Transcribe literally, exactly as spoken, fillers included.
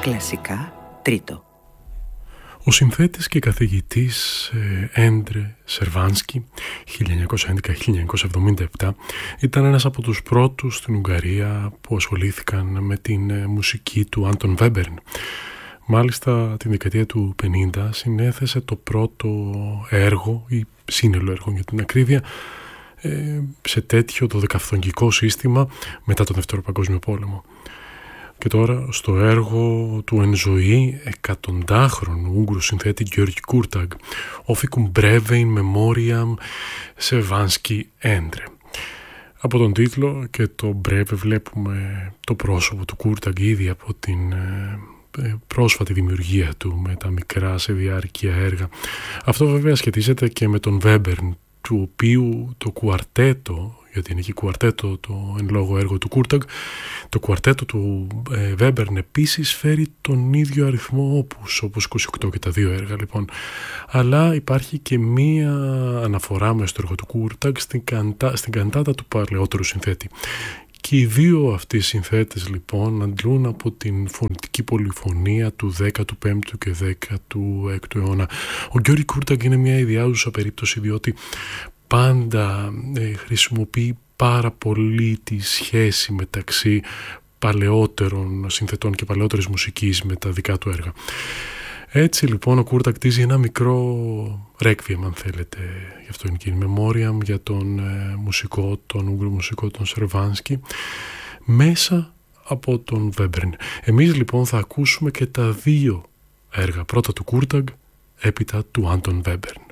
Κλασικά τρίτο. Ο συνθέτης και καθηγητής Έντρε Σερβάνσκι χίλια εννιακόσια έντεκα με χίλια εννιακόσια εβδομήντα επτά ήταν ένας από τους πρώτους στην Ουγγαρία που ασχολήθηκαν με την μουσική του Άντων Βέμπερν. Μάλιστα την δεκαετία του πενήντα συνέθεσε το πρώτο έργο ή σύνολο έργων για την ακρίβεια σε τέτοιο δωδεκαφθονγικό σύστημα μετά τον Δεύτερο Παγκόσμιο Πόλεμο. Και τώρα στο έργο του εν ζωή εκατοντάχρονου Ούγγρου συνθέτη Γιώργη Κούρταγκ, Όφικουμ Μπρέβεϊν Μεμόριαμ Σερβάνσκι Έντρε. Από τον τίτλο και το Μπρέβε βλέπουμε το πρόσωπο του Κούρταγκ ήδη από την πρόσφατη δημιουργία του με τα μικρά σε διάρκεια έργα. Αυτό βέβαια σχετίζεται και με τον Βέμπερν, του οποίου το κουαρτέτο, γιατί είναι και κουαρτέτο το εν λόγω έργο του Κούρταγκ, το κουαρτέτο του ε, Βέμπερν επίσης φέρει τον ίδιο αριθμό όπους, όπως είκοσι οκτώ και τα δύο έργα λοιπόν. Αλλά υπάρχει και μία αναφορά μες στο έργο του Κούρταγκ στην, καντα, στην καντάτα του παλαιότερου συνθέτη. Και οι δύο αυτοί συνθέτες λοιπόν αντλούν από την φωνητική πολυφωνία του δέκατου πέμπτου και δέκατου έκτου αιώνα. Ο Γιώργη Κούρταγκ είναι μια ιδιάζουσα περίπτωση, διότι πάντα ε, χρησιμοποιεί πάρα πολύ τη σχέση μεταξύ παλαιότερων συνθετών και παλαιότερης μουσικής με τα δικά του έργα. Έτσι λοιπόν ο Κούρταγκ κτίζει ένα μικρό ρέκβιεμ, αν θέλετε, γι' αυτό είναι και η Memoriam, για τον ε, μουσικό, τον Ούγγρο μουσικό, τον Σερβάνσκι, μέσα από τον Βέμπερν. Εμείς λοιπόν θα ακούσουμε και τα δύο έργα, πρώτα του Κούρταγκ, έπειτα του Άντων Βέμπερν.